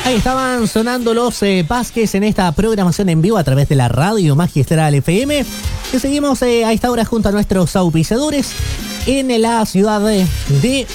Ahí estaban sonando los Vázquez en esta programación en vivo a través de la Radio Magistral FM. Y seguimos a esta hora junto a nuestros auspiciadores en la ciudad de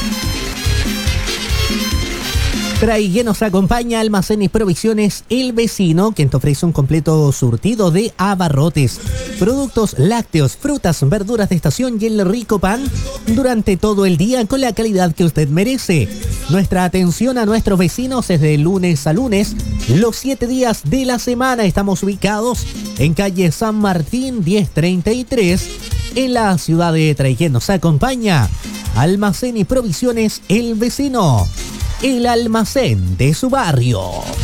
Traiguén. Nos acompaña Almacén y Provisiones El Vecino, quien te ofrece un completo surtido de abarrotes, productos lácteos, frutas, verduras de estación y el rico pan durante todo el día con la calidad que usted merece. Nuestra atención a nuestros vecinos es de lunes a lunes, los 7 días de la semana. Estamos ubicados en calle San Martín 1033, en la ciudad de Traiguén. Nos acompaña Almacén y Provisiones El Vecino, el almacén de su barrio.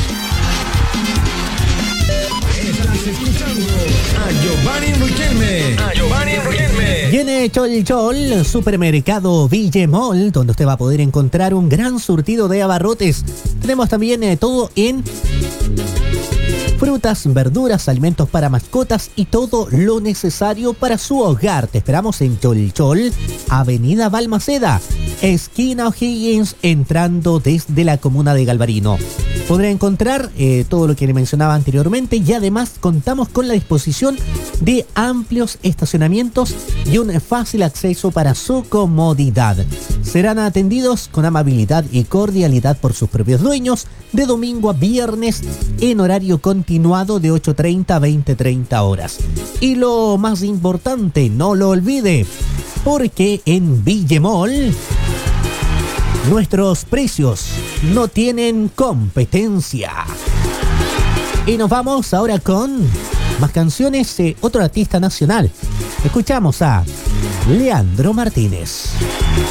Estás escuchando a Giovanni Riquelme. Viene Chol Chol, supermercado Villemol, donde usted va a poder encontrar un gran surtido de abarrotes. Tenemos también todo en frutas, verduras, alimentos para mascotas y todo lo necesario para su hogar. Te esperamos en Chol Chol, Avenida Balmaceda, esquina O'Higgins, entrando desde la comuna de Galvarino. Podrá encontrar todo lo que le mencionaba anteriormente y además contamos con la disposición de amplios estacionamientos y un fácil acceso para su comodidad. Serán atendidos con amabilidad y cordialidad por sus propios dueños de domingo a viernes en horario continuado de 8:30 a 20:30 horas. Y lo más importante, no lo olvide, porque en Villemol nuestros precios no tienen competencia. Y nos vamos ahora con más canciones de otro artista nacional. Escuchamos a Leandro Martínez.